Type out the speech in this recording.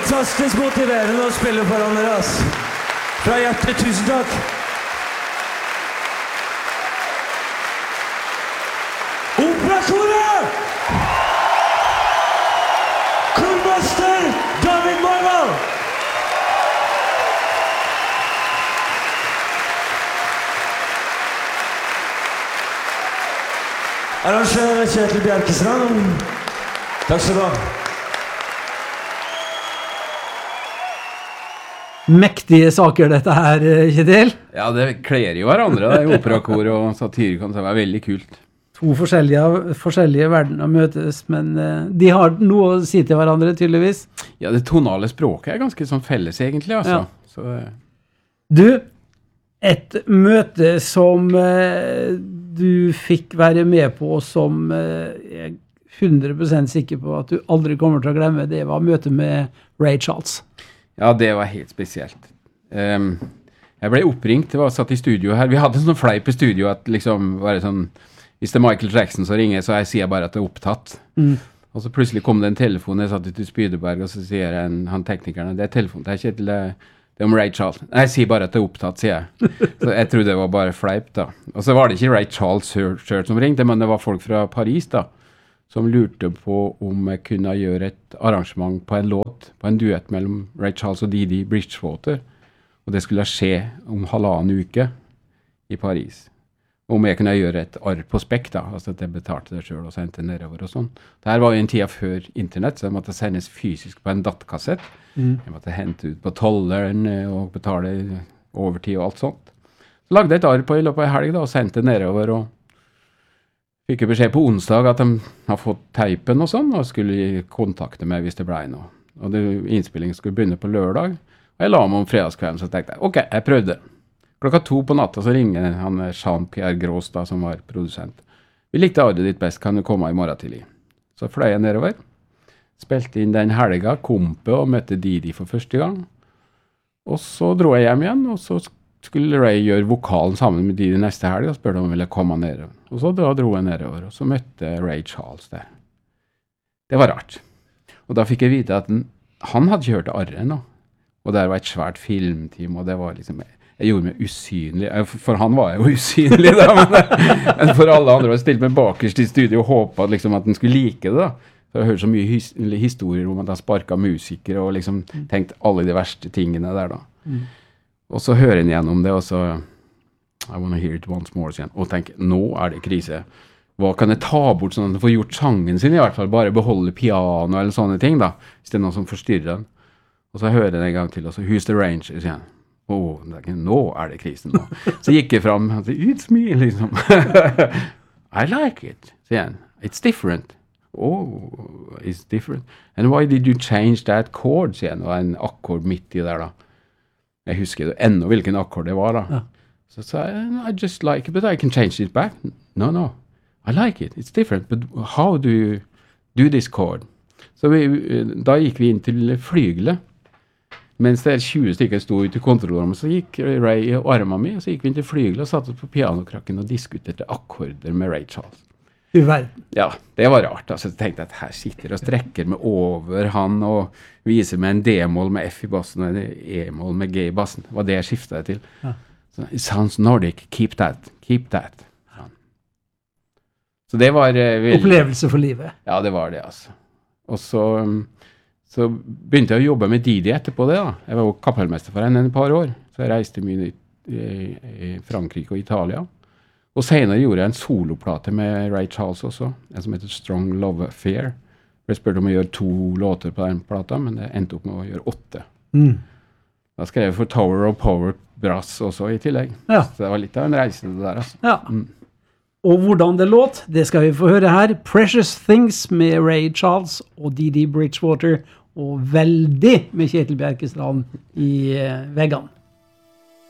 fantastisk motiverende å spille foran dere, ass. Fra hjertet, tusen takk. Operakoret! Kormester David Marval! Arrangør Kjetil Bjerkestrand. Takk skal du ha. Mektige saker dette her, Kjetil. Ja, det kler jo hverandre, det er operakor og satyrikon, så det var veldig kult. To forskjellige verdener møtes, men de har noe å si til hverandre, tydeligvis. Ja, det tonale språket er ganske sånn felles, egentlig, altså. Ja. Så, Du, et møte som du fikk være med på, som jeg er 100% sikker på at du aldri kommer til å glemme, det var møtet med Ray Charles. ja, det var helt spesielt. Jeg ble oppringt, jeg var satt i studio her. Vi hadde en sånn fleip i studio at liksom var det sånn, hvis det er Michael Jackson så ringer, så jeg sier bare at det er opptatt. Og så plutselig kom det en telefon, jeg satt ute i Spydeberg, og så sier han teknikerne, det er telefon, det er Kjetil, det er om Ray Charles. Nei, jeg sier bare at det er opptatt, sier jeg. Så jeg trodde det var bare fleip da. Og så var det ikke Ray Charles selv som ringte, men det var folk fra Paris da, som lurte på om jeg kunne gjøre et arrangement på en låt, på en duett mellom Ray Charles og Didi Bridgewater. Og det skulle skje om 1,5 uke i Paris. Om jeg kunne gjøre et arr på spekk da, altså at jeg betalte det selv og sendte nedover og sånn. Dette var jo en tid før internett, så det måtte sendes fysisk på en datakassett. Jeg måtte hente ut på tolleren og betale overtid og alt sånt. Så lagde jeg et arr på i løpet av helg da, og sendte nedover og fikk jeg beskjed på onsdag at de har fått teipen og sånn, og skulle kontakte meg hvis det ble noe. Og innspillingen skulle begynne på lørdag, og jeg la meg om fredagskvelden, så tenkte jeg, ok, jeg prøvde. 2:00 på natta så ringer han Jean-Pierre Gros da, som var produsent. Vi likte arret ditt best, kan du komme i morgen tidlig? Så fløy jeg nedover, spilte inn den helga, kompe og møtte Didi for første gang. Og så dro jeg hjem igjen, og så skulle Ray gjøre vokalen sammen med Didi neste helg, og spørte om han ville komme nedover. Og så dro jeg nedover, og så møtte Ray Charles der. Det var rart. Og da fikk jeg vite at han hadde ikke hørt arret nå. Og der var et svært filmteam, og det var liksom... Jeg gjorde meg usynlig, for han var jo usynlig da, men for alle andre var stilt meg bakerst i studio og håpet liksom at den skulle like det da. For jeg hørte så mye historier om at han sparket musikere og liksom tenkte alle de verste tingene der da. Og så hører han gjennom det, og så I wanna hear it once more, sier han, og tenker, nå er det krise. Hva kan jeg ta bort sånn at han får gjort sangen sin i hvert fall, bare beholde piano eller sånne ting da, hvis det er noe som forstyrrer han. Og så hører han en gang til, og så who's the ranger, sier han. Nå er det krisen nå. Så gikk jeg fram, og sa, it's me, liksom. I like it, sier han. It's different. It's different. And why did you change that chord, sier han. Det var en akkord midt i der da. Jeg husker ennå hvilken akkord det var da. Ja. Så sa jeg, I just like it, but I can change it back. No, I like it, it's different, but how do you do this chord? Så da gikk vi inn til flygelet. Mens det 20 stykker stod ute i kontrollrommet, så gikk Ray i armen min, og så gikk vi inn til flygelet og satt oss på pianokrakken og diskuterte akkorder med Ray Charles. I verden. Ja, det var rart. Altså, jeg tenkte at her sitter og strekker meg over han og viser meg en D-mål med F i bassen og en E-mål med G i bassen. Det var det jeg skiftet til. Ja. Så, it sounds Nordic, keep that. Ja. Så det var... Opplevelse for livet. Ja, det var det, altså. Og så begynte jeg å jobbe med Didi etterpå det da. Jeg var jo kapellmester for henne et par år, så jeg reiste mye i Frankrike og Italia. Og senere gjorde jeg en soloplate med Ray Charles også, en som heter Strong Love Affair. Jeg spurte om å gjøre 2 låter på den plata, men det endte opp med å gjøre 8. Da skrev jeg for Tower of Power Brass også i tillegg. Ja. Så det var litt av en reise det der, altså. Ja. Og hvordan det låt, det skal vi få høre her. Precious Things med Ray Charles og Didi Bridgewater, og veldig med Kjetil Bjerkestrand i veggene.